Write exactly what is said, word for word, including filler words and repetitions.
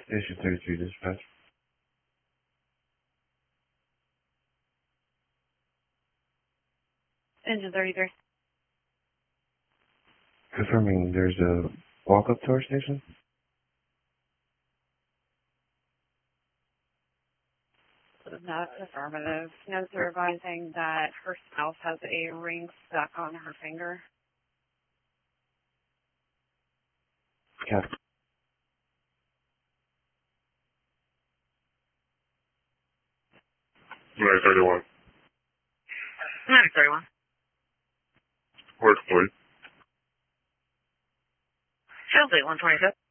Station thirty-three dispatch. Engine thirty-three. Confirming there's a walk-up to our station? Not affirmative. Notes are advising that her spouse has a ring stuck on her finger. Cap. nine thirty-one. nine thirty-one. Work, please. Field eight one twenty-six.